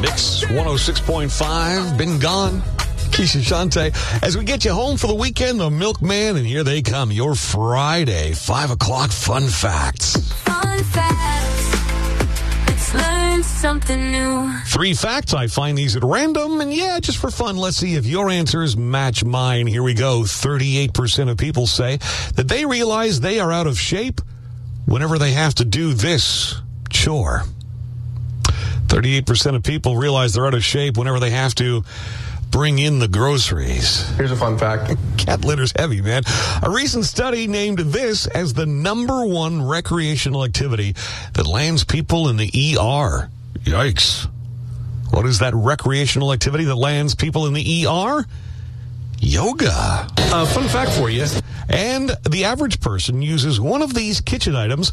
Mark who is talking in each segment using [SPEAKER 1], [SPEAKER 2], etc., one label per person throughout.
[SPEAKER 1] Mix 106.5, been gone. Keisha Shante. As we get you home for the weekend, the Milkman, and here they come, your Friday 5 o'clock fun facts.
[SPEAKER 2] Fun facts. Let's learn something new.
[SPEAKER 1] 3 facts. I find these at random, and just for fun, let's see if your answers match mine. Here we go. 38% of people say that they realize they are out of shape whenever they have to do this chore. 38% of people realize they're out of shape whenever they have to bring in the groceries.
[SPEAKER 3] Here's a fun fact.
[SPEAKER 1] Cat litter's heavy, man. A recent study named this as the #1 recreational activity that lands people in the ER. Yikes. What is that recreational activity that lands people in the ER? Yoga.
[SPEAKER 3] Fun fact for you.
[SPEAKER 1] And the average person uses one of these kitchen items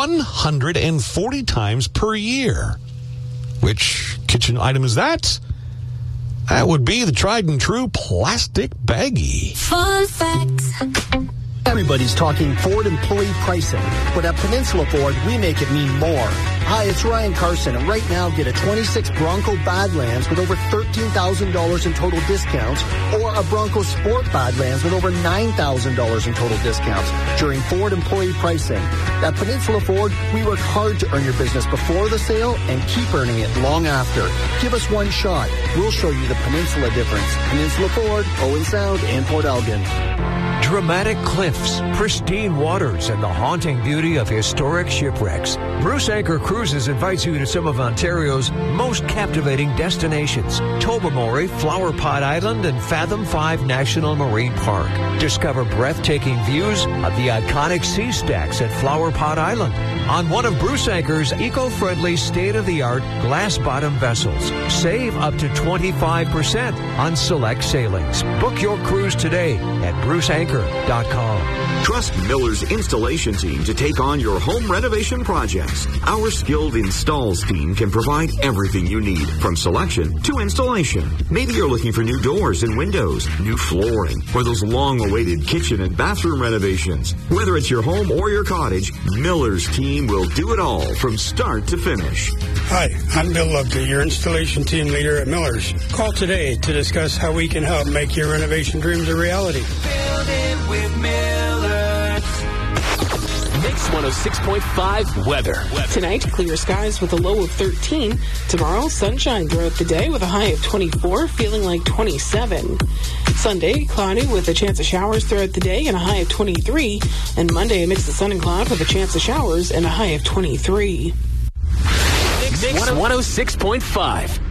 [SPEAKER 1] 140 times per year. Which kitchen item is that? That would be the tried and true plastic baggie.
[SPEAKER 2] Fun facts.
[SPEAKER 4] Everybody's talking Ford employee pricing, but at Peninsula Ford, we make it mean more. Hi, it's Ryan Carson, and right now get a 26 Bronco Badlands with over $13,000 in total discounts, or a Bronco Sport Badlands with over $9,000 in total discounts during Ford employee pricing. At Peninsula Ford, we work hard to earn your business before the sale and keep earning it long after. Give us one shot. We'll show you the Peninsula difference. Peninsula Ford, Owen Sound, and Port Elgin.
[SPEAKER 5] Dramatic cliffs, pristine waters, and the haunting beauty of historic shipwrecks. Bruce Anchor Cruises invites you to some of Ontario's most captivating destinations. Tobermory, Flower Pot Island, and Fathom 5 National Marine Park. Discover breathtaking views of the iconic sea stacks at Flower Pot Island on one of Bruce Anchor's eco-friendly, state-of-the-art glass-bottom vessels. Save up to 25% on select sailings. Book your cruise today at bruceanchor.com.
[SPEAKER 6] Trust Miller's installation team to take on your home renovation projects. Our skilled installs team can provide everything you need, from selection to installation. Maybe you're looking for new doors and windows, new flooring, or those long-awaited kitchen and bathroom renovations. Whether it's your home or your cottage, Miller's team will do it all from start to finish.
[SPEAKER 7] Hi, I'm Bill Loveday, your installation team leader at Miller's. Call today to discuss how we can help make your renovation dreams a reality.
[SPEAKER 8] Build it with Miller's. Mix 106.5 weather.
[SPEAKER 9] Tonight, clear skies with a low of 13. Tomorrow, sunshine throughout the day with a high of 24, feeling like 27. Sunday, cloudy with a chance of showers throughout the day and a high of 23. And Monday, a mix of sun and cloud with a chance of showers and a high of 23.
[SPEAKER 8] Mix 106.5.